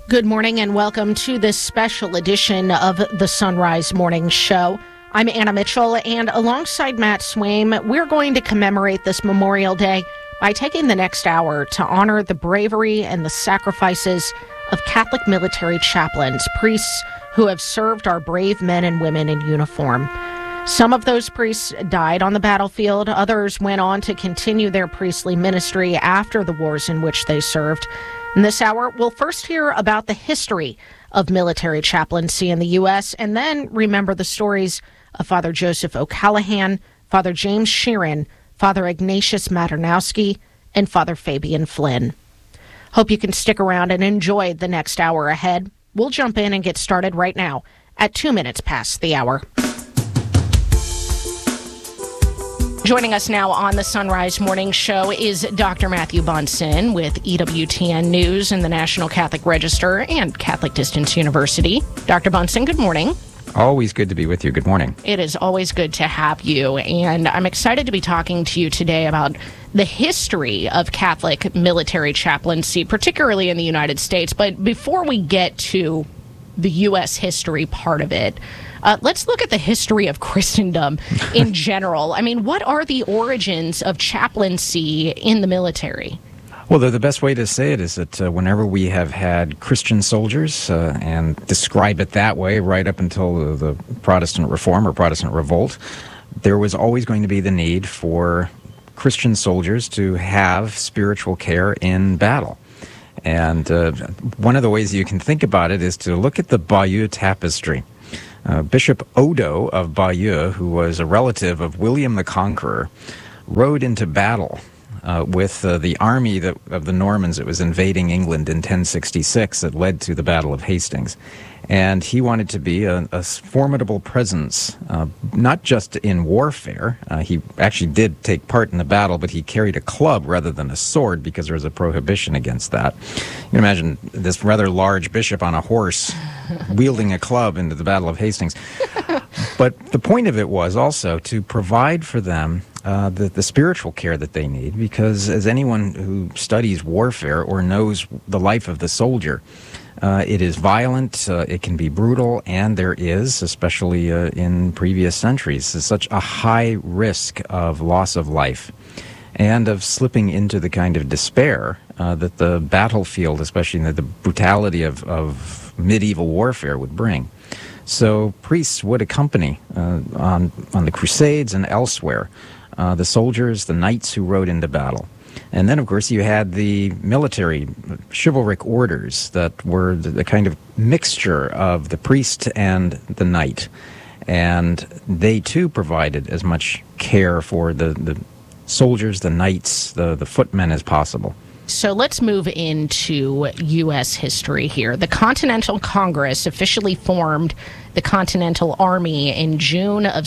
Good morning and welcome to this special edition of the Sunrise Morning Show. I'm Anna Mitchell, and alongside Matt Swaim, we're going to commemorate this Memorial Day by taking the next hour to honor the bravery and the sacrifices of Catholic military chaplains, priests who have served our brave men and women in uniform. Some of those priests died on the battlefield. Others went on to continue their priestly ministry after the wars in which they served. In this hour, we'll first hear about the history of military chaplaincy in the U.S. and then remember the stories of Father Joseph O'Callaghan, Father James Sheeran, Father Ignatius Maternowski, and Father Fabian Flynn. Hope you can stick around and enjoy the next hour ahead. We'll jump in and get started right now at 2 minutes past the hour. Joining us now on the Sunrise Morning Show is Dr. Matthew Bunson with EWTN News and the National Catholic Register and Catholic Distance University. Dr. Bunson, good morning. Always good to be with you. Good morning. It is always good to have you, and I'm excited to be talking to you today about the history of Catholic military chaplaincy, particularly in the United States. But before we get to the U.S. history part of it, let's look at the history of Christendom in general. I mean, what are the origins of chaplaincy in the military? Well, the best way to say it is that whenever we have had Christian soldiers, and describe it that way right up until the Protestant Reform or Protestant Revolt, there was always going to be the need for Christian soldiers to have spiritual care in battle. And one of the ways you can think about it is to look at the Bayeux Tapestry. Bishop Odo of Bayeux, who was a relative of William the Conqueror, rode into battle with the army of the Normans that was invading England in 1066 that led to the Battle of Hastings. And he wanted to be a formidable presence, not just in warfare. He actually did take part in the battle, but he carried a club rather than a sword because there was a prohibition against that. You can imagine this rather large bishop on a horse wielding a club into the Battle of Hastings. But the point of it was also to provide for them the spiritual care that they need, because as anyone who studies warfare or knows the life of the soldier, it is violent, it can be brutal, and there is, especially in previous centuries, such a high risk of loss of life and of slipping into the kind of despair that the battlefield, especially the brutality of medieval warfare, would bring. So priests would accompany on the Crusades and elsewhere the soldiers, the knights who rode into battle. And then, of course, you had the military chivalric orders that were the kind of mixture of the priest and the knight. And they, too, provided as much care for the soldiers, the knights, the footmen as possible. So let's move into U.S. history here. The Continental Congress officially formed the Continental Army in June of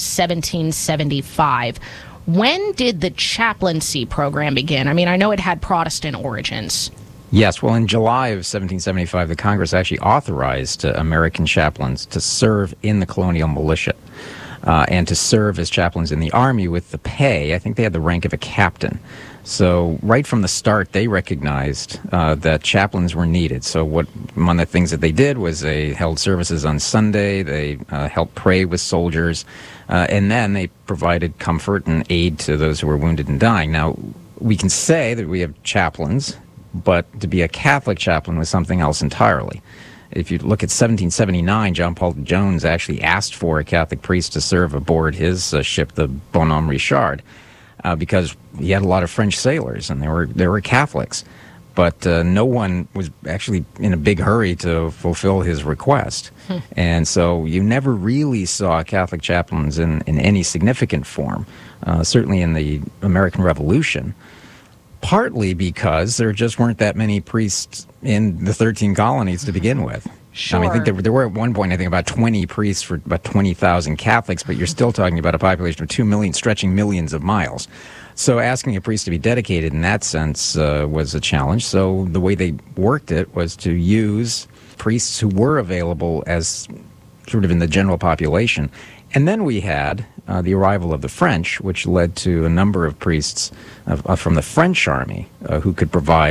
1775. When did the chaplaincy program begin? I mean, I know it had Protestant origins. Yes, well, in July of 1775, the Congress actually authorized American chaplains to serve in the colonial militia and to serve as chaplains in the Army with the pay. I think they had the rank of a captain. So right from the start, they recognized that chaplains were needed. So one of the things that they did was they held services on Sunday, they helped pray with soldiers, and then they provided comfort and aid to those who were wounded and dying. Now, we can say that we have chaplains, but to be a Catholic chaplain was something else entirely. If you look at 1779, John Paul Jones actually asked for a Catholic priest to serve aboard his ship, the Bonhomme Richard, because he had a lot of French sailors, and they were Catholics. But no one was actually in a big hurry to fulfill his request. And so you never really saw Catholic chaplains in any significant form, certainly in the American Revolution, partly because there just weren't that many priests in the 13 colonies to begin with. Sure. I mean, I think there were at one point, I think, about 20 priests for about 20,000 Catholics, but you're still talking about a population of 2 million, stretching millions of miles. So asking a priest to be dedicated in that sense was a challenge. So the way they worked it was to use priests who were available as sort of in the general population. And then we had the arrival of the French, which led to a number of priests from the French army who could provide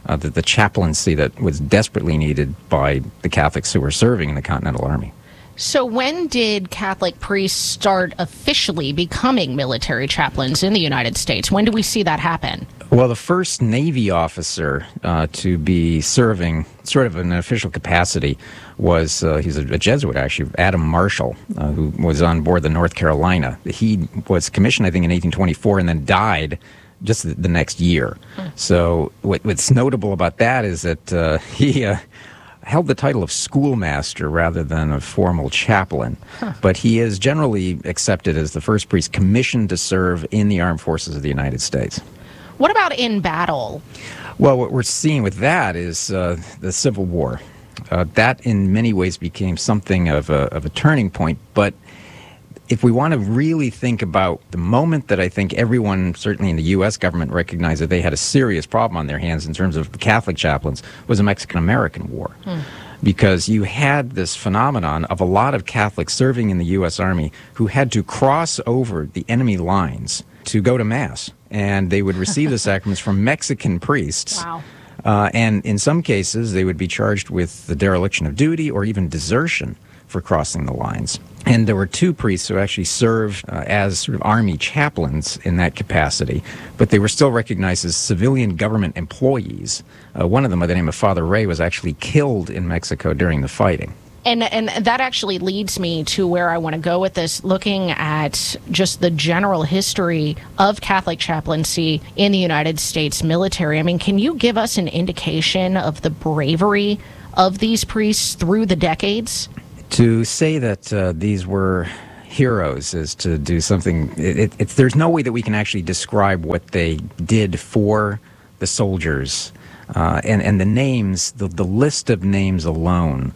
the chaplaincy that was desperately needed by the Catholics who were serving in the Continental Army. So when did Catholic priests start officially becoming military chaplains in the United States? When do we see that happen? Well, the first Navy officer to be serving sort of in an official capacity was, he's a Jesuit actually, Adam Marshall, who was on board the North Carolina. He was commissioned, I think, in 1824 and then died just the next year. So what's notable about that is that he held the title of schoolmaster rather than a formal chaplain. But he is generally accepted as the first priest commissioned to serve in the armed forces of the United States. What about in battle? Well, what we're seeing with that is the Civil War. That in many ways became something of a turning point, but if we want to really think about the moment that I think everyone, certainly in the U.S. government, recognized that they had a serious problem on their hands in terms of the Catholic chaplains, was the Mexican-American War. Because you had this phenomenon of a lot of Catholics serving in the U.S. Army who had to cross over the enemy lines to go to Mass. And they would receive the sacraments from Mexican priests. Wow. And in some cases, they would be charged with the dereliction of duty or even desertion for crossing the lines. And there were two priests who actually served as sort of army chaplains in that capacity, but they were still recognized as civilian government employees. One of them, by the name of Father Rey, was actually killed in Mexico during the fighting. And that actually leads me to where I want to go with this, looking at just the general history of Catholic chaplaincy in the United States military. I mean, can you give us an indication of the bravery of these priests through the decades? To say that these were heroes is to do something. There's no way that we can actually describe what they did for the soldiers, and the names, the list of names alone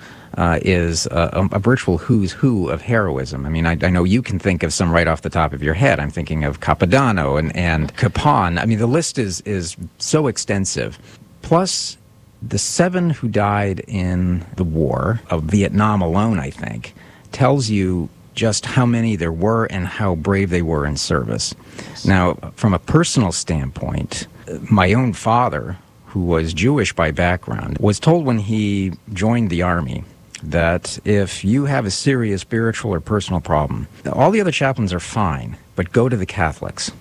is a virtual who's who of heroism. I mean, I know you can think of some right off the top of your head. I'm thinking of Capodanno and Capon. I mean, the list is so extensive. Plus, the 7 who died in the war of Vietnam alone, I think, tells you just how many there were and how brave they were in service. Now, from a personal standpoint, my own father, who was Jewish by background, was told when he joined the Army that if you have a serious spiritual or personal problem, all the other chaplains are fine, but go to the Catholics.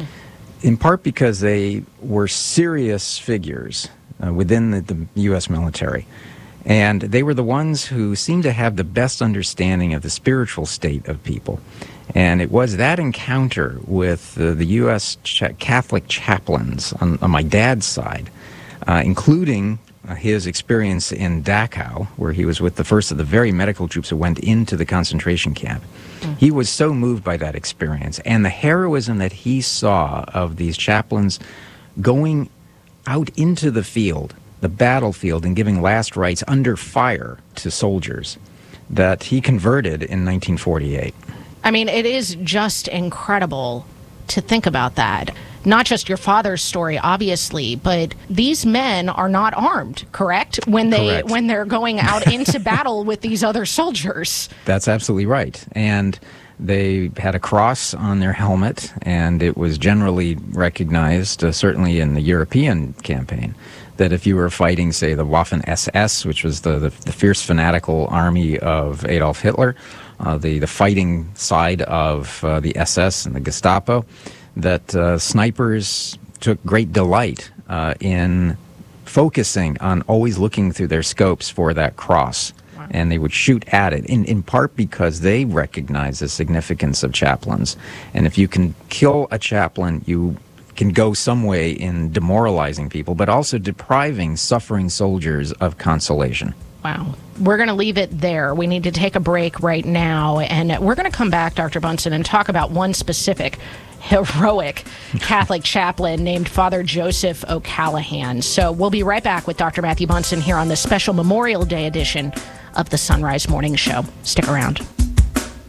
In part because they were serious figures within the U.S. military. And they were the ones who seemed to have the best understanding of the spiritual state of people. And it was that encounter with the U.S. Catholic chaplains on my dad's side, including his experience in Dachau, where he was with the first of the very medical troops who went into the concentration camp. He was so moved by that experience and the heroism that he saw of these chaplains going out into the field, the battlefield, and giving last rites under fire to soldiers, that he converted in 1948. I mean, it is just incredible to think about that. Not just your father's story, obviously, but these men are not armed, correct? When they're going out into battle with these other soldiers. That's absolutely right. And they had a cross on their helmet, and it was generally recognized, certainly in the European campaign, that if you were fighting, say, the Waffen-SS, which was the fierce fanatical army of Adolf Hitler, the fighting side of the SS and the Gestapo, that snipers took great delight in focusing on always looking through their scopes for that cross. And they would shoot at it, in part because they recognize the significance of chaplains. And if you can kill a chaplain, you can go some way in demoralizing people, but also depriving suffering soldiers of consolation. Wow. We're going to leave it there. We need to take a break right now, and we're going to come back, Dr. Bunson, and talk about one specific heroic Catholic chaplain named Father Joseph O'Callahan. So we'll be right back with Dr. Matthew Bunson here on this special Memorial Day edition of the Sunrise Morning Show. Stick around.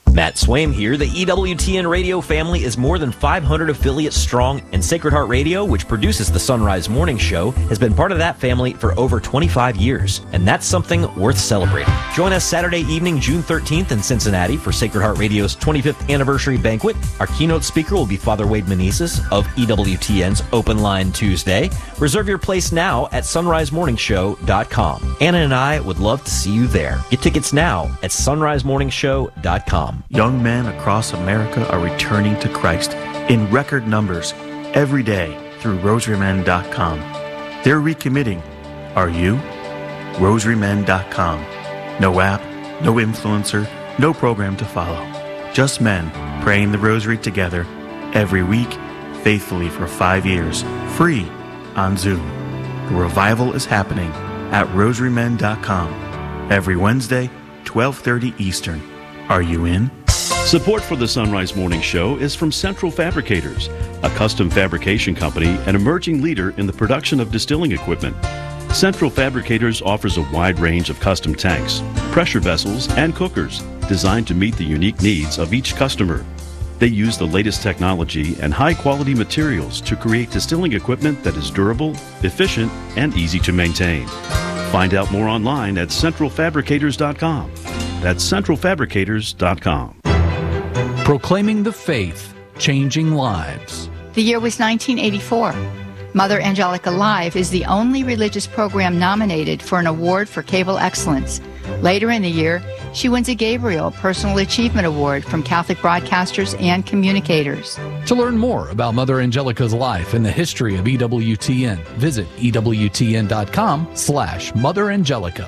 Matt Swaim here. The EWTN radio family is more than 500 affiliates strong, and Sacred Heart Radio, which produces the Sunrise Morning Show, has been part of that family for over 25 years, and that's something worth celebrating. Join us Saturday evening, June 13th in Cincinnati for Sacred Heart Radio's 25th anniversary banquet. Our keynote speaker will be Father Wade Meneses of EWTN's Open Line Tuesday. Reserve your place now at sunrisemorningshow.com. Anna and I would love to see you there. Get tickets now at sunrisemorningshow.com. Young men across America are returning to Christ in record numbers every day through rosarymen.com. They're recommitting. Are you? rosarymen.com. No app, no influencer, no program to follow. Just men praying the rosary together every week, faithfully for 5 years, free on Zoom. The revival is happening at rosarymen.com every Wednesday, 12:30 Eastern. Are you in? Support for the Sunrise Morning Show is from Central Fabricators, a custom fabrication company and emerging leader in the production of distilling equipment. Central Fabricators offers a wide range of custom tanks, pressure vessels, and cookers designed to meet the unique needs of each customer. They use the latest technology and high-quality materials to create distilling equipment that is durable, efficient, and easy to maintain. Find out more online at centralfabricators.com. That's centralfabricators.com. Proclaiming the faith, changing lives. The year was 1984. Mother Angelica Live is the only religious program nominated for an award for cable excellence. Later in the year, she wins a Gabriel Personal Achievement Award from Catholic broadcasters and communicators. To learn more about Mother Angelica's life and the history of EWTN, visit EWTN.com/Mother Angelica.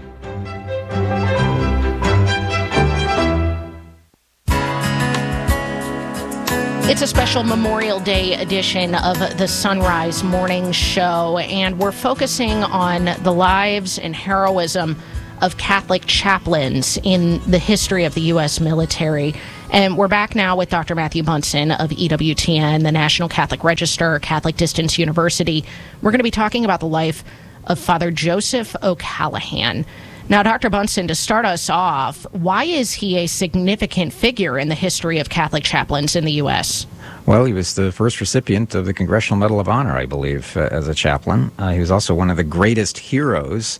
It's a special Memorial Day edition of the Sunrise Morning Show, and we're focusing on the lives and heroism of Catholic chaplains in the history of the U.S. military. And we're back now with Dr. Matthew Bunson of EWTN, the National Catholic Register, Catholic Distance University. We're going to be talking about the life of Father Joseph O'Callaghan. Now, Dr. Bunson, to start us off, why is he a significant figure in the history of Catholic chaplains in the U.S.? Well, he was the first recipient of the Congressional Medal of Honor, I believe, as a chaplain. He was also one of the greatest heroes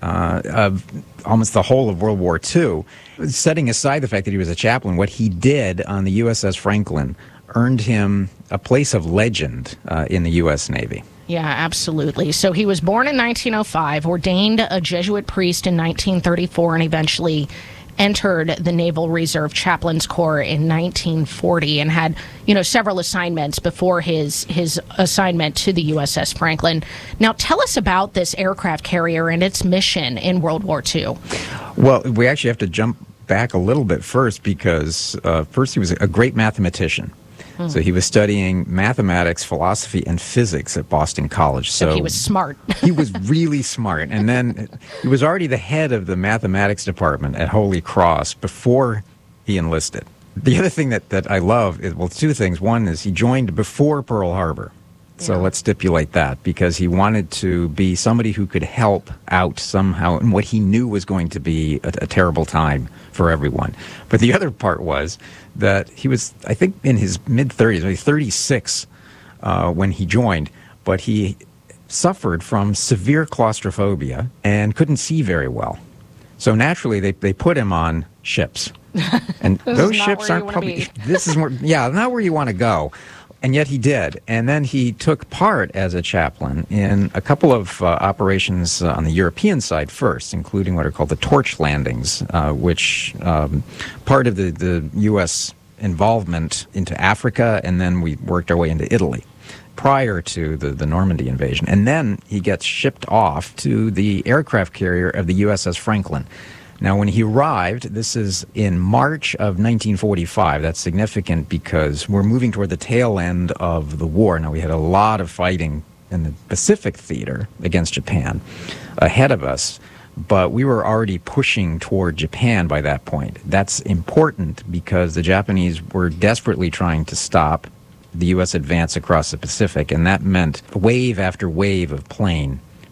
of almost the whole of World War II. Setting aside the fact that he was a chaplain, what he did on the USS Franklin earned him a place of legend in the U.S. Navy. Yeah, absolutely. So he was born in 1905, ordained a Jesuit priest in 1934, and eventually entered the Naval Reserve Chaplains Corps in 1940 and had, several assignments before his assignment to the USS Franklin. Now, tell us about this aircraft carrier and its mission in World War II. Well, we actually have to jump back a little bit first because first he was a great mathematician. So he was studying mathematics, philosophy, and physics at Boston College. So he was smart. He was really smart. And then he was already the head of the mathematics department at Holy Cross before he enlisted. The other thing that I love is, well, two things. One is he joined before Pearl Harbor. So let's stipulate that, because he wanted to be somebody who could help out somehow in what he knew was going to be a terrible time for everyone. But the other part was that he was, I think, in his mid-30s, maybe 36 when he joined, but he suffered from severe claustrophobia and couldn't see very well. So naturally, they put him on ships. And those ships aren't probably, this is more, not where you want to go. And yet he did. And then he took part as a chaplain in a couple of operations on the European side first, including what are called the torch landings, which part of the U.S. involvement into Africa, and then we worked our way into Italy prior to the Normandy invasion. And then he gets shipped off to the aircraft carrier of the USS Franklin. Now, when he arrived, this is in March of 1945. That's significant because we're moving toward the tail end of the war. Now, we had a lot of fighting in the Pacific theater against Japan ahead of us, but we were already pushing toward Japan by that point. That's important because the Japanese were desperately trying to stop the U.S. advance across the Pacific, and that meant wave after wave of plane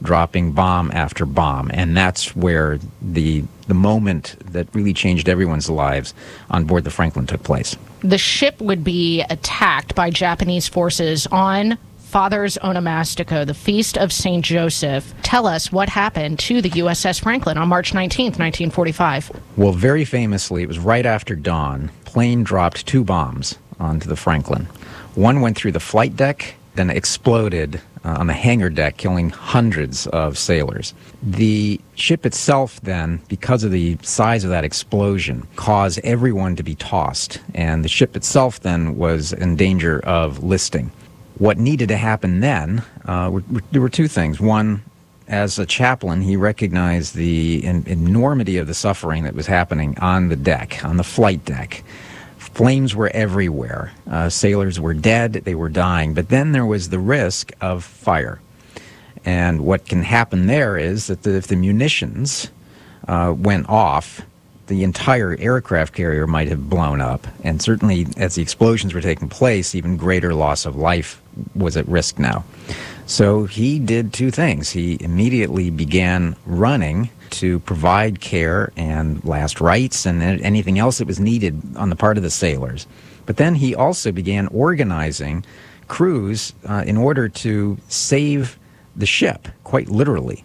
dropping bomb after bomb. And that's where the moment that really changed everyone's lives on board the Franklin took place. The ship would be attacked by Japanese forces on Father's Onomastico, the Feast of St. Joseph. Tell us what happened to the USS Franklin on March 19th, 1945. Well, very famously, it was right after dawn. Plane dropped 2 bombs onto the Franklin. One went through the flight deck, then exploded on the hangar deck, killing hundreds of sailors. The ship itself then, because of the size of that explosion, caused everyone to be tossed, and the ship itself then was in danger of listing. What needed to happen then, there were 2 things. One, as a chaplain, he recognized the enormity of the suffering that was happening on the deck, on the flight deck. Flames were everywhere. Sailors were dead, they were dying. But then there was the risk of fire. And what can happen there is that if the munitions went off, the entire aircraft carrier might have blown up. And certainly, as the explosions were taking place, even greater loss of life was at risk now. So he did 2 things. He immediately began running to provide care and last rites and anything else that was needed on the part of the sailors. But then he also began organizing crews in order to save the ship, quite literally.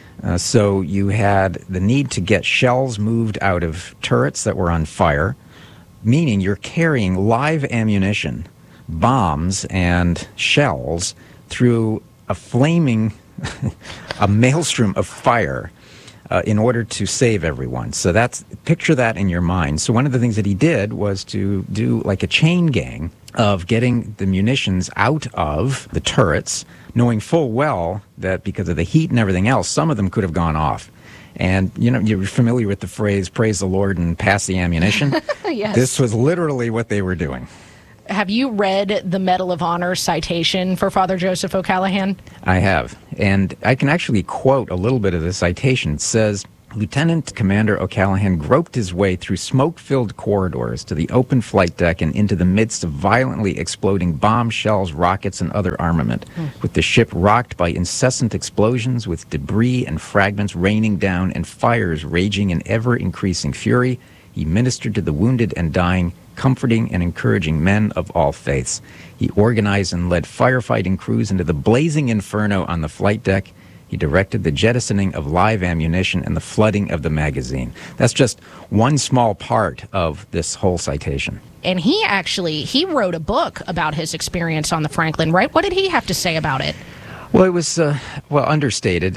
So you had the need to get shells moved out of turrets that were on fire, meaning you're carrying live ammunition, bombs and shells through a flaming, a maelstrom of fire in order to save everyone. So picture that in your mind. So one of the things that he did was to do like a chain gang of getting the munitions out of the turrets, knowing full well that because of the heat and everything else, some of them could have gone off. And, you're familiar with the phrase, praise the Lord and pass the ammunition? Yes. This was literally what they were doing. Have you read the Medal of Honor citation for Father Joseph O'Callaghan? I have. And I can actually quote a little bit of the citation. It says, Lieutenant Commander O'Callaghan groped his way through smoke-filled corridors to the open flight deck and into the midst of violently exploding bombs, shells, rockets, and other armament, with the ship rocked by incessant explosions, with debris and fragments raining down and fires raging in ever-increasing fury. He ministered to the wounded and dying, comforting and encouraging men of all faiths. He organized and led firefighting crews into the blazing inferno on the flight deck. He directed the jettisoning of live ammunition and the flooding of the magazine. That's just one small part of this whole citation. And he wrote a book about his experience on the Franklin, right? What did he have to say about it? Well, it was, understated,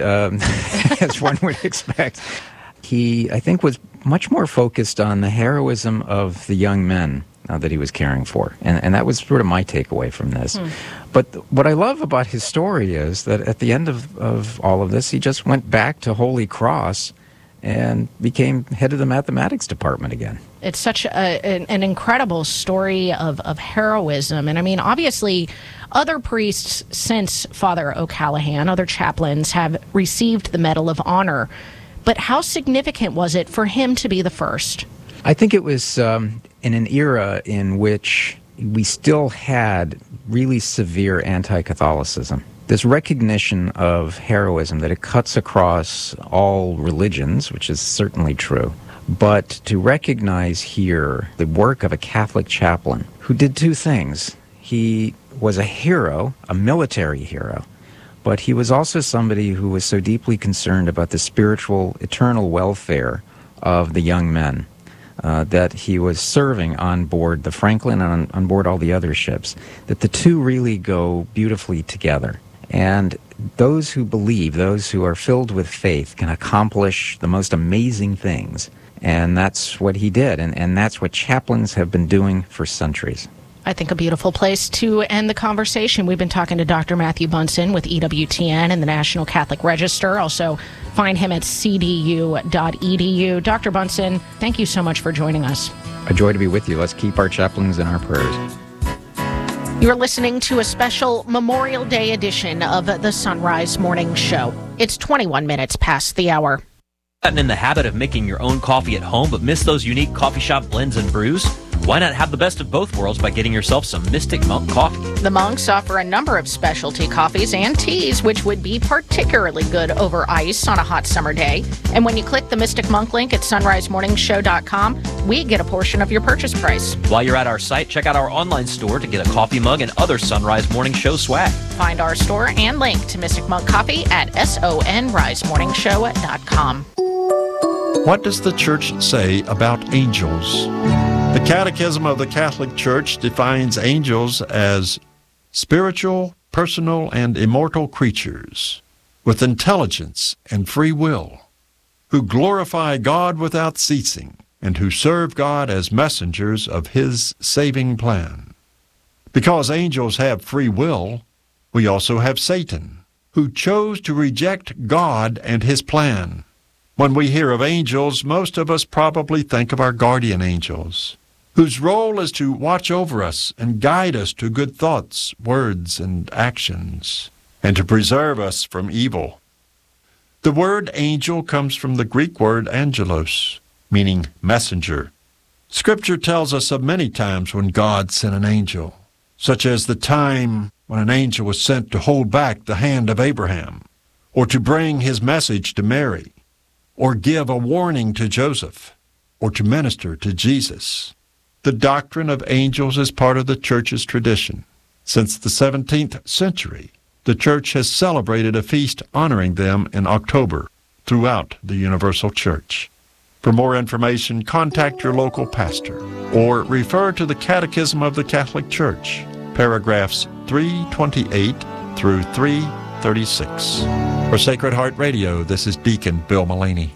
as one would expect. He, I think, was much more focused on the heroism of the young men that he was caring for. And that was sort of my takeaway from this. But what I love about his story is that at the end of all of this, he just went back to Holy Cross and became head of the mathematics department again. It's such an incredible story of heroism. And I mean, obviously, other priests since Father O'Callaghan, other chaplains, have received the Medal of Honor. But how significant was it for him to be the first? I think it was in an era in which we still had really severe anti-Catholicism. This recognition of heroism, that it cuts across all religions, which is certainly true, but to recognize here the work of a Catholic chaplain who did 2 things. He was a hero, a military hero, but he was also somebody who was so deeply concerned about the spiritual, eternal welfare of the young men that he was serving on board the Franklin and on board all the other ships, that the 2 really go beautifully together. And those who believe, those who are filled with faith, can accomplish the most amazing things. And that's what he did, and that's what chaplains have been doing for centuries. I think a beautiful place to end the conversation. We've been talking to Dr. Matthew Bunson with EWTN and the National Catholic Register. Also, find him at cdu.edu. Dr. Bunson, thank you so much for joining us. A joy to be with you. Let's keep our chaplains in our prayers. You're listening to a special Memorial Day edition of the Sunrise Morning Show. It's 21 minutes past the hour. Gotten in the habit of making your own coffee at home but miss those unique coffee shop blends and brews? Why not have the best of both worlds by getting yourself some Mystic Monk coffee? The Monks offer a number of specialty coffees and teas, which would be particularly good over ice on a hot summer day. And when you click the Mystic Monk link at sunrisemorningshow.com, we get a portion of your purchase price. While you're at our site, check out our online store to get a coffee mug and other Sunrise Morning Show swag. Find our store and link to Mystic Monk Coffee at sonrisemorningshow.com. What does the church say about angels? The Catechism of the Catholic Church defines angels as spiritual, personal, and immortal creatures with intelligence and free will, who glorify God without ceasing, and who serve God as messengers of His saving plan. Because angels have free will, we also have Satan, who chose to reject God and His plan. When we hear of angels, most of us probably think of our guardian angels, whose role is to watch over us and guide us to good thoughts, words, and actions, and to preserve us from evil. The word angel comes from the Greek word angelos, meaning messenger. Scripture tells us of many times when God sent an angel, such as the time when an angel was sent to hold back the hand of Abraham, or to bring his message to Mary, or give a warning to Joseph, or to minister to Jesus. The doctrine of angels is part of the Church's tradition. Since the 17th century, the Church has celebrated a feast honoring them in October throughout the Universal Church. For more information, contact your local pastor or refer to the Catechism of the Catholic Church, paragraphs 328 through 336. For Sacred Heart Radio, this is Deacon Bill Mullaney.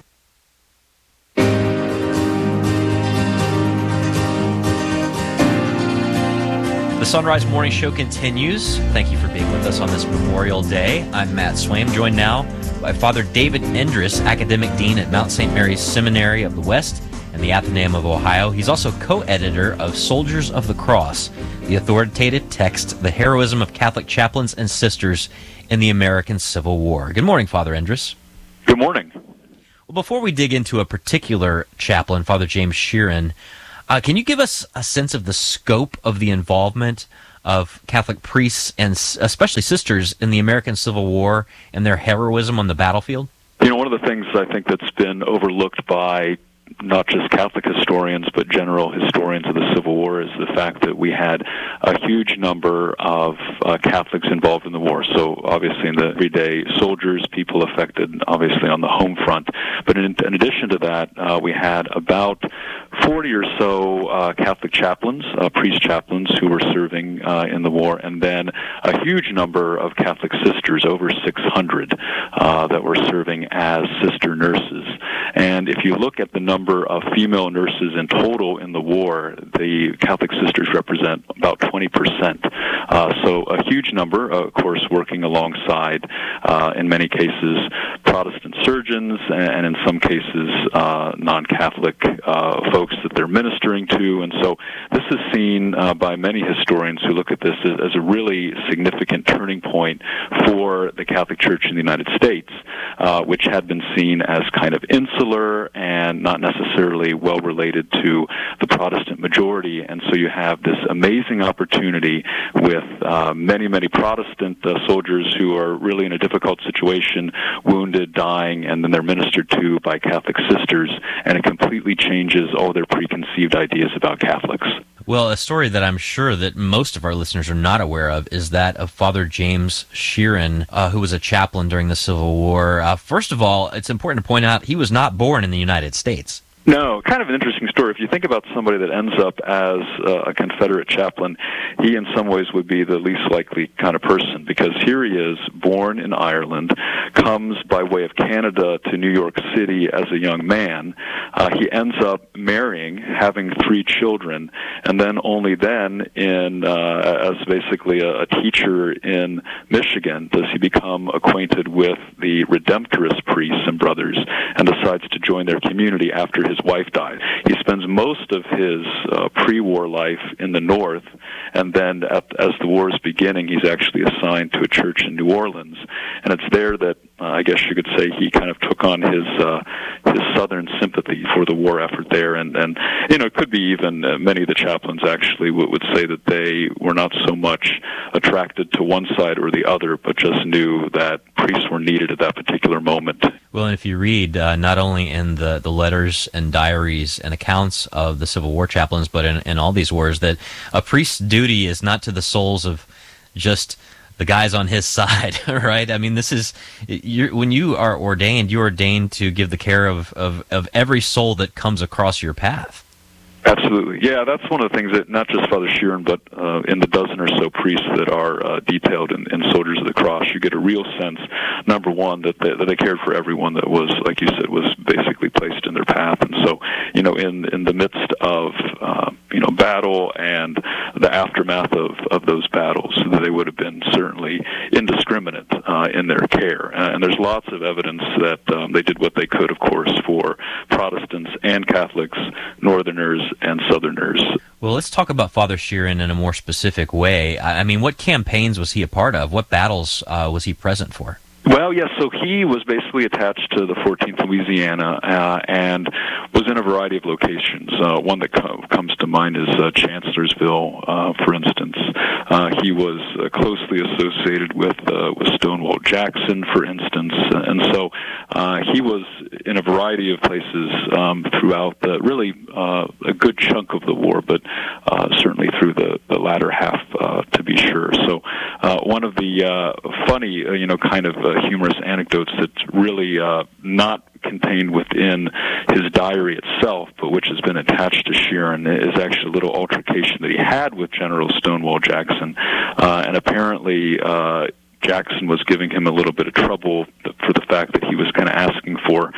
The Sunrise Morning Show continues. Thank you for being with us on this Memorial Day. I'm Matt Swaim, joined now by Father David Endres, Academic Dean at Mount St. Mary's Seminary of the West and the Athenaeum of Ohio. He's also co-editor of Soldiers of the Cross, the authoritative text, The Heroism of Catholic Chaplains and Sisters in the American Civil War. Good morning, Father Endres. Good morning. Well, before we dig into a particular chaplain, Father James Sheeran, can you give us a sense of the scope of the involvement of Catholic priests and especially sisters in the American Civil War and their heroism on the battlefield? You know, one of the things I think that's been overlooked by not just Catholic historians, but general historians of the Civil War is the fact that we had a huge number of Catholics involved in the war. So obviously in the everyday soldiers, people affected obviously on the home front. But in addition to that, we had about 40 or so Catholic chaplains, priest chaplains who were serving in the war, and then a huge number of Catholic sisters, over 600, that were serving as sister nurses. And if you look at the number of female nurses in total in the war, the Catholic sisters represent about 20%. So a huge number, of course, working alongside, in many cases, Protestant surgeons, and in some cases, non-Catholic folks that they're ministering to. And so this is seen by many historians who look at this as a really significant turning point for the Catholic Church in the United States, which had been seen as kind of insular and not necessarily well related to the Protestant majority. And so you have this amazing opportunity with many, many Protestant soldiers who are really in a difficult situation, wounded, dying, and then they're ministered to by Catholic sisters, and it completely changes all their preconceived ideas about Catholics. Well, a story that I'm sure that most of our listeners are not aware of is that of Father James Sheeran, who was a chaplain during the Civil War. First of all, it's important to point out he was not born in the United States. No, kind of an interesting story. If you think about somebody that ends up as a Confederate chaplain, he in some ways would be the least likely kind of person, because here he is, born in Ireland, comes by way of Canada to New York City as a young man. He ends up marrying, having 3 children, and then only then, as basically a teacher in Michigan, does he become acquainted with the Redemptorist priests and brothers and decides to join their community after his wife died. He spends most of his pre-war life in the North, and then as the war is beginning, he's actually assigned to a church in New Orleans, and it's there that I guess you could say he kind of took on Southern sympathy for the war effort there, and it could be even many of the chaplains actually would say that they were not so much attracted to one side or the other, but just knew that priests were needed at that particular moment. Well, and if you read not only in the letters and diaries and accounts of the Civil War chaplains, but in all these wars, that a priest's duty is not to the souls of just the guys on his side, right? I mean, this is, when you are ordained, you're ordained to give the care of every soul that comes across your path. Absolutely. Yeah, that's one of the things that not just Father Sheeran, but in the dozen or so priests that are detailed in Soldiers of the Cross, you get a real sense, number one, that they cared for everyone that was, like you said, was basically placed in their path. And so, in the midst of, battle and the aftermath of those battles, they would have been certainly indiscriminate in their care. And there's lots of evidence that they did what they could, of course, for Protestants and Catholics, Northerners and Southerners. Well, let's talk about Father Sheeran in a more specific way. I mean, what campaigns was he a part of? What battles was he present for? Well, yes, so he was basically attached to the 14th Louisiana and was in a variety of locations. One that comes to mind is Chancellorsville, for instance. He was closely associated with Stonewall Jackson, for instance, and so he was in a variety of places throughout really a good chunk of the war, but certainly through the latter half, to be sure. So one of the funny, kind of humorous anecdotes that's really not contained within his diary itself, but which has been attached to Sheeran, is actually a little altercation that he had with General Stonewall Jackson, and apparently Jackson was giving him a little bit of trouble for the fact that he was kind of asking for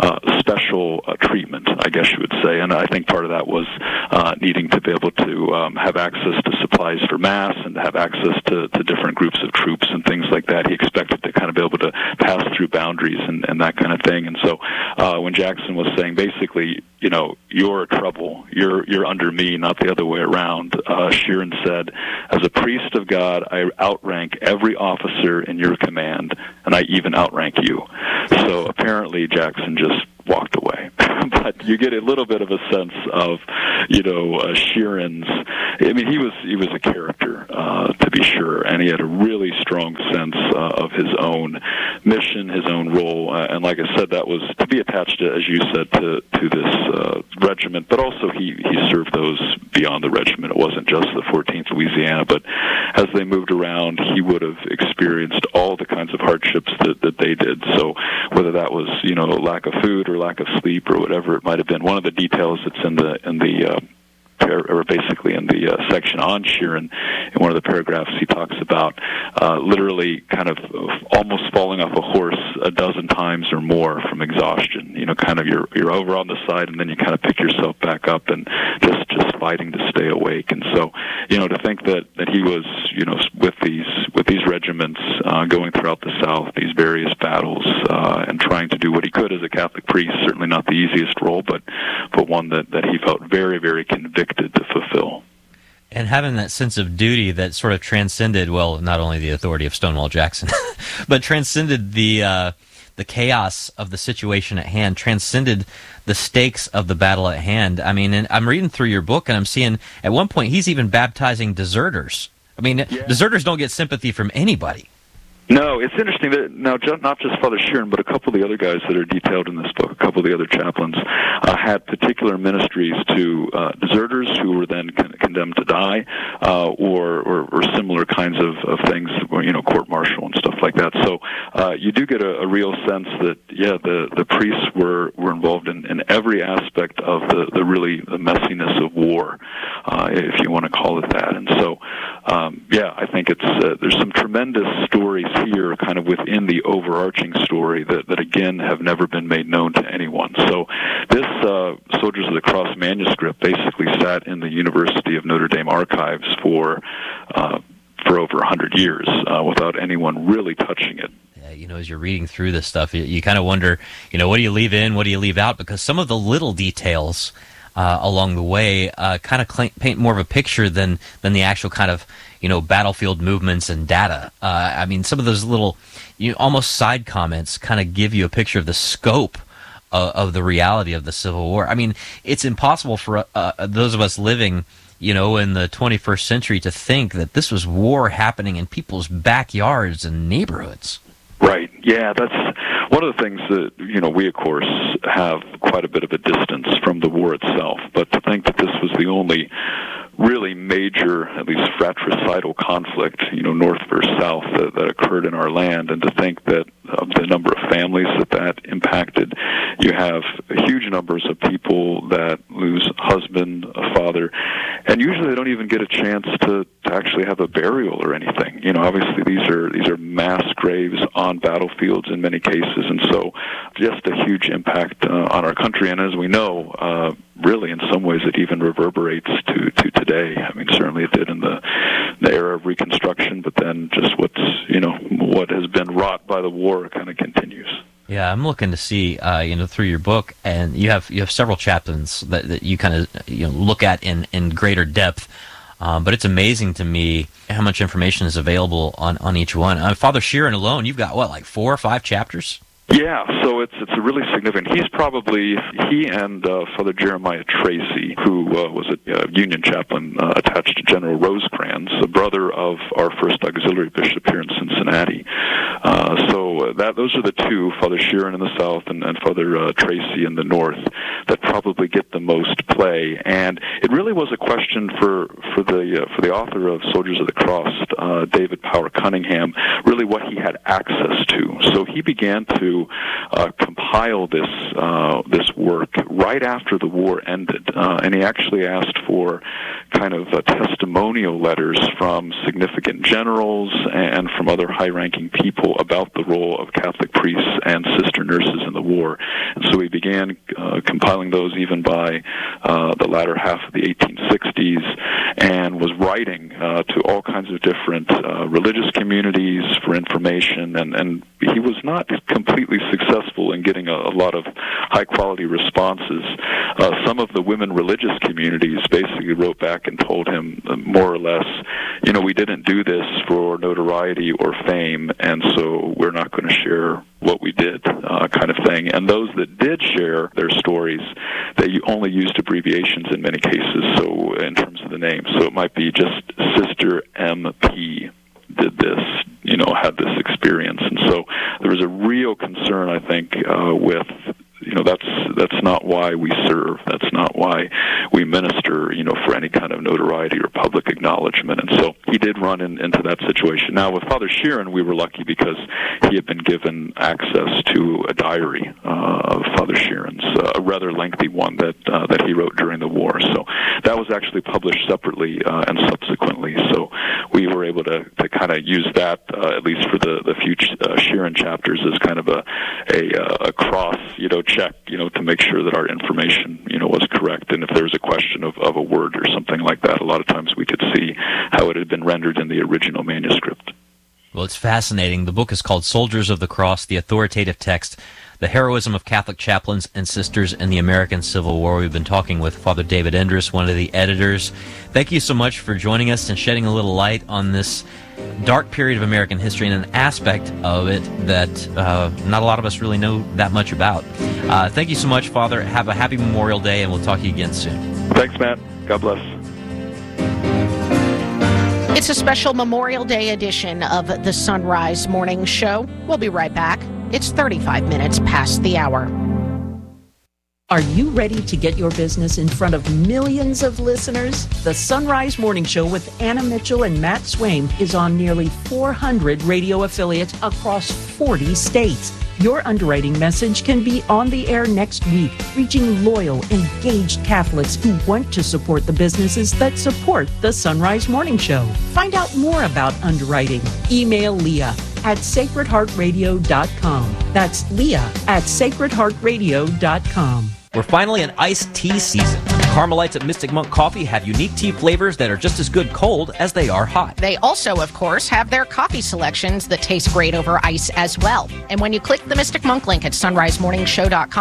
special treatment, I guess you would say. And I think part of that was needing to be able to have access to supplies for Mass and to have access to different groups of troops and things like that. He expected to kind of be able to pass through boundaries and that kind of thing. And so when Jackson was saying basically, you're trouble, you're under me, not the other way around, Sheeran said, as a priest of God, I outrank every officer in your command, and I even outrank you. So apparently Jackson just walked away. But you get a little bit of a sense of, Sheeran's. I mean, he was a character, to be sure, and he had a really strong sense of his own mission, his own role, and like I said, that was to be attached to, as you said, to this regiment. But also he served those beyond the regiment. It wasn't just the 14th Louisiana, but as they moved around, he would have experienced all the kinds of hardships that they did. So whether that was lack of food or lack of sleep or whatever it might have been, one of the details that's in the or basically in the section on Sheeran, in one of the paragraphs, he talks about literally kind of almost falling off a horse a dozen times or more from exhaustion. Kind of you're over on the side, and then you kind of pick yourself back up and just fighting to stay awake. And so, to think that he was, with these regiments going throughout the South, these various battles, and trying to do what he could as a Catholic priest, certainly not the easiest role, but one that he felt very, very convicted to fulfill. And having that sense of duty that sort of transcended, well, not only the authority of Stonewall Jackson, but transcended the chaos of the situation at hand, transcended the stakes of the battle at hand. I mean, and I'm reading through your book, and I'm seeing at one point he's even baptizing deserters. I mean, deserters don't get sympathy from anybody. No, it's interesting that now not just Father Sheeran, but a couple of the other guys that are detailed in this book, a couple of the other chaplains, had particular ministries to deserters who were then condemned to die, or similar kinds of things, court-martial and stuff like that. So you do get a real sense that, the priests were involved in every aspect of the messiness of war, if you want to call it that. And so, I think there's some tremendous stories here kind of within the overarching story that again have never been made known to anyone. So this Soldiers of the Cross manuscript basically sat in the University of Notre Dame archives for over 100 years without anyone really touching it. As you're reading through this stuff, you kind of wonder, what do you leave in, what do you leave out? Because some of the little details along the way kind of paint more of a picture than the actual kind of battlefield movements and data. I mean, some of those little almost side comments kind of give you a picture of the scope of the reality of the Civil War. I mean, it's impossible for those of us living, in the 21st century to think that this was war happening in people's backyards and neighborhoods. Right. Yeah, that's one of the things that, we, of course, have quite a bit of a distance from the war itself. But to think that this was the only really major, at least fratricidal conflict, north versus south, that occurred in our land, and to think that of the number of families that impacted, you have huge numbers of people that lose a husband, a father, and usually they don't even get a chance to actually have a burial or anything. Obviously these are mass graves on battlefields in many cases, and so just a huge impact on our country. And as we know, really in some ways it even reverberates to today. I mean, certainly it did in the era of Reconstruction, but then just what has been wrought by the war kind of continues. Yeah, I'm looking to see, through your book, and you have several chapters that you kind of look at in greater depth. But it's amazing to me how much information is available on each one. Father Sheeran alone, you've got, 4 or 5 chapters? Yeah, so it's really significant. He and Father Jeremiah Tracy, who was a Union chaplain attached to General Rosecrans, the brother of our first auxiliary bishop here in Cincinnati. Those are the two, Father Sheeran in the south and Father Tracy in the north, that probably get the most play. And it really was a question for the author of Soldiers of the Cross, David Power Cunningham, really what he had access to. So he began to compile this work right after the war ended, and he actually asked for kind of testimonial letters from significant generals and from other high-ranking people about the role of Catholic priests and sister nurses in the war. And so he began compiling those even by the latter half of the 1860s, and was writing to all kinds of different religious communities for information, and he was not completely successful in getting a lot of high-quality responses. Some of the women religious communities basically wrote back and told him more or less, we didn't do this for notoriety or fame, and so we're not going to share what we did, kind of thing. And those that did share their stories, they only used abbreviations in many cases, so in terms of the name. So it might be just Sister MP did this, had this experience. And so there was a real concern, I think, with, that's not why we serve. That's not why we minister, for any kind of notoriety or public acknowledgement. And so he did run into that situation. Now, with Father Sheeran, we were lucky because he had been given access to a diary of Father Sheeran's, a rather lengthy one that he wrote during the war. So that was actually published separately and subsequently. So we were able to kind of use that, at least for the few Sheeran chapters, as kind of a cross, check, to make sure that our information, was correct. And if there was a question of a word or something like that, a lot of times we could see how it had been rendered in the original manuscript. Well, it's fascinating. The book is called Soldiers of the Cross, the Authoritative Text, The Heroism of Catholic Chaplains and Sisters in the American Civil War. We've been talking with Father David Endres, one of the editors. Thank you so much for joining us and shedding a little light on this dark period of American history and an aspect of it that not a lot of us really know that much about. Thank you so much, Father. Have a happy Memorial Day, and we'll talk to you again soon. Thanks, Matt. God bless. It's a special Memorial Day edition of the Sunrise Morning Show. We'll be right back. It's 35 minutes past the hour. Are you ready to get your business in front of millions of listeners? The Sunrise Morning Show with Anna Mitchell and Matt Swaim is on nearly 400 radio affiliates across 40 states. Your underwriting message can be on the air next week, reaching loyal, engaged Catholics who want to support the businesses that support the Sunrise Morning Show. Find out more about underwriting. Email Leah at sacredheartradio.com. That's Leah at sacredheartradio.com. We're finally in iced tea season. Carmelites at Mystic Monk Coffee have unique tea flavors that are just as good cold as they are hot. They also, of course, have their coffee selections that taste great over ice as well. And when you click the Mystic Monk link at sunrisemorningshow.com,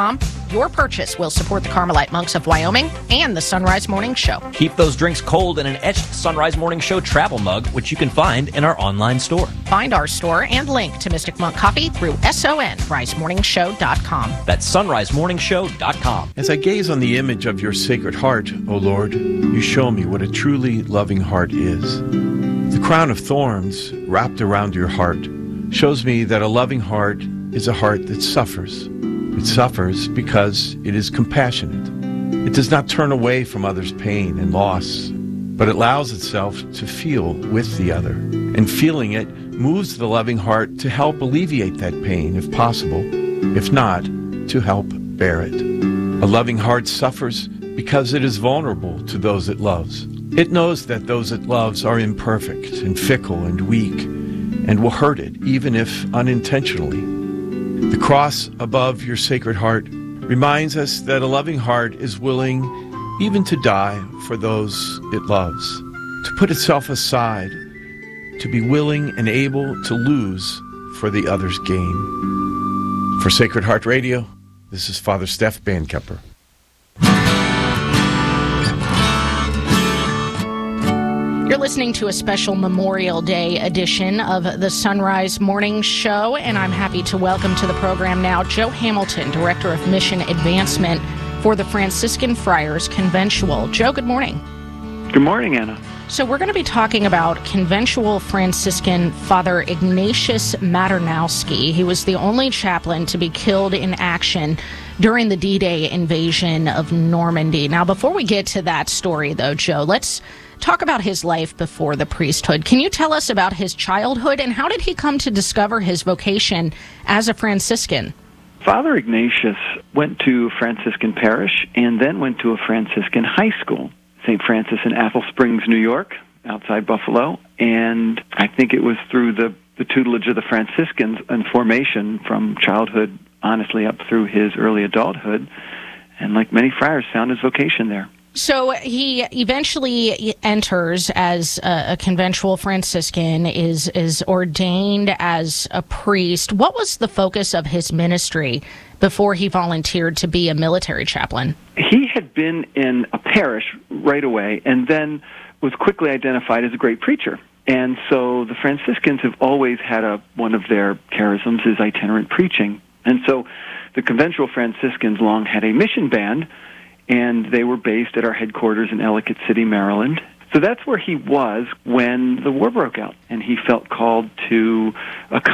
Your purchase will support the Carmelite Monks of Wyoming and the Sunrise Morning Show. Keep those drinks cold in an etched Sunrise Morning Show travel mug, which you can find in our online store. Find our store and link to Mystic Monk Coffee through sonrisemorningshow.com. That's sonrisemorningshow.com. As I gaze on the image of your Sacred Heart, O Lord, you show me what a truly loving heart is. The crown of thorns wrapped around your heart shows me that a loving heart is a heart that suffers. It suffers because it is compassionate. It does not turn away from others' pain and loss, but allows itself to feel with the other. And feeling it moves the loving heart to help alleviate that pain if possible, if not, to help bear it. A loving heart suffers because it is vulnerable to those it loves. It knows that those it loves are imperfect and fickle and weak and will hurt it, even if unintentionally. The cross above your Sacred Heart reminds us that a loving heart is willing even to die for those it loves, to put itself aside, to be willing and able to lose for the other's gain. For Sacred Heart Radio, this is Father Steph Bankepper. You're listening to a special Memorial Day edition of the Sunrise Morning Show, and I'm happy to welcome to the program now Joe Hamilton, Director of Mission Advancement for the Franciscan Friars Conventual. Joe, good morning. Good morning, Anna. So we're going to be talking about Conventual Franciscan Father Ignatius Maternowski. He was the only chaplain to be killed in action during the D-Day invasion of Normandy. Now, before we get to that story, though, Joe, let's talk about his life before the priesthood. Can you tell us about his childhood and how did he come to discover his vocation as a Franciscan? Father Ignatius went to Franciscan parish and then went to a Franciscan high school, St. Francis in Apple Springs, New York, outside Buffalo. And I think it was through the tutelage of the Franciscans and formation from childhood, honestly, up through his early adulthood. And like many friars, found his vocation there. So he eventually enters as a conventual Franciscan, is ordained as a priest. What was the focus of his ministry before he volunteered to be a military chaplain? He had been in a parish right away and then was quickly identified as a great preacher. And so the Franciscans have always had one of their charisms is itinerant preaching. And so the conventual Franciscans long had a mission band, and they were based at our headquarters in Ellicott City, Maryland. So that's where he was when the war broke out, and he felt called to